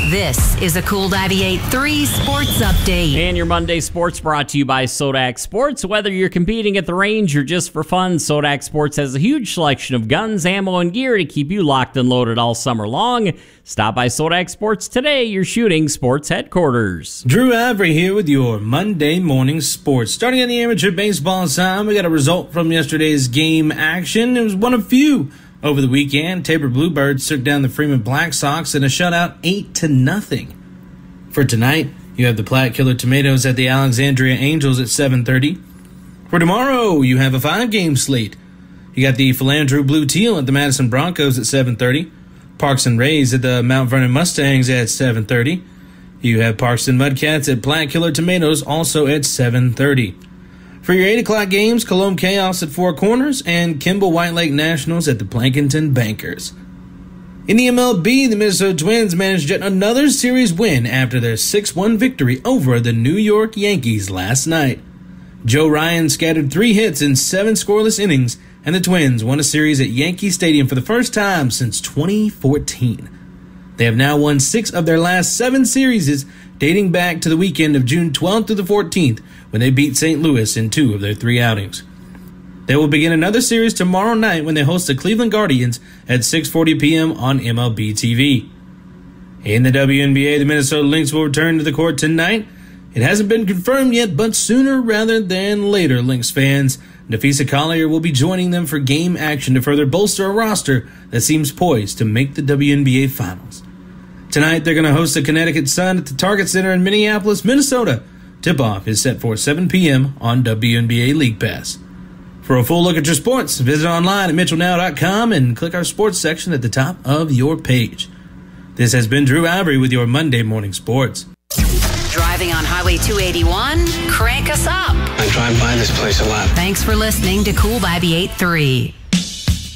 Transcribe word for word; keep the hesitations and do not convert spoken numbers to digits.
This is a Cool ninety-eight point three Sports Update. And your Monday Sports brought to you by Sodak Sports. Whether you're competing at the range or just for fun, Sodak Sports has a huge selection of guns, ammo, and gear to keep you locked and loaded all summer long. Stop by Sodak Sports today, your shooting sports headquarters. Drew Avery here with your Monday morning sports. Starting on the amateur baseball side, we got a result from yesterday's game action. It was one of few. Over the weekend, Tabor Bluebirds took down the Freeman Black Sox in a shutout eight to nothing. For tonight, you have the Platte Killer Tomatoes at the Alexandria Angels at seven thirty. For tomorrow, you have a five-game slate. You got the Philandro Blue Teal at the Madison Broncos at seven thirty. Parks and Rays at the Mount Vernon Mustangs at seven thirty. You have Parkston Mudcats at Platte Killer Tomatoes also at seven thirty. For your eight o'clock games, Cologne Chaos at Four Corners and Kimball White Lake Nationals at the Plankinton Bankers. In the M L B, the Minnesota Twins managed yet another series win after their six one victory over the New York Yankees last night. Joe Ryan scattered three hits in seven scoreless innings, and the Twins won a series at Yankee Stadium for the first time since twenty fourteen. They have now won six of their last seven series, dating back to the weekend of June twelfth through the fourteenth, when they beat Saint Louis in two of their three outings. They will begin another series tomorrow night when they host the Cleveland Guardians at six forty p.m. on M L B T V. In the W N B A, the Minnesota Lynx will return to the court tonight. It hasn't been confirmed yet, but sooner rather than later, Lynx fans. Nafisa Collier will be joining them for game action to further bolster a roster that seems poised to make the W N B A Finals. Tonight, they're going to host the Connecticut Sun at the Target Center in Minneapolis, Minnesota. Tip-off is set for seven p.m. on W N B A League Pass. For a full look at your sports, visit online at mitchell now dot com and click our sports section at the top of your page. This has been Drew Avery with your Monday Morning Sports. Driving on Highway two eighty-one? Crank us up. I drive by this place a lot. Thanks for listening to Cool ninety-eight point three.